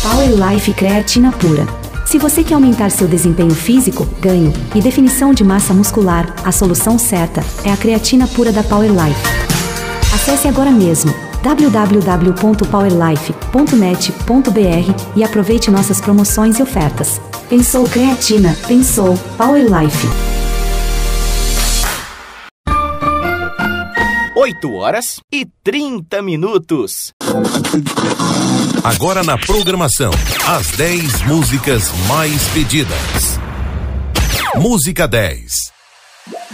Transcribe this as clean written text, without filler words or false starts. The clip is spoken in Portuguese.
Power Life Creatina Pura. Se você quer aumentar seu desempenho físico, ganho e definição de massa muscular, a solução certa é a creatina pura da Power Life. Acesse agora mesmo www.powerlife.net.br e aproveite nossas promoções e ofertas. Pensou creatina, pensou Power Life. 8h30. Agora na programação, as 10 músicas mais pedidas. Música 10.